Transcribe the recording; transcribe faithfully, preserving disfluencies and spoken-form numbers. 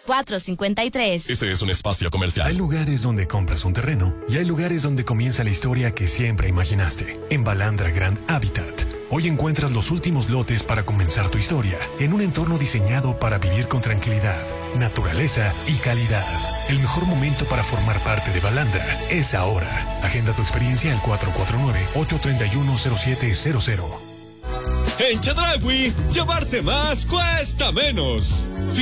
cuatro cinco tres. Este es un espacio comercial. Hay lugares donde compras un terreno y hay lugares donde comienza la historia que siempre imaginaste. En Balandra Grand Habitat, hoy encuentras los últimos lotes para comenzar tu historia en un entorno diseñado para vivir con tranquilidad, naturaleza y calidad. El mejor momento para formar parte de Balandra es ahora. Agenda tu experiencia al cuatro cuatro nueve, ocho tres uno, cero siete cero cero. En Chedraui, llevarte más cuesta menos.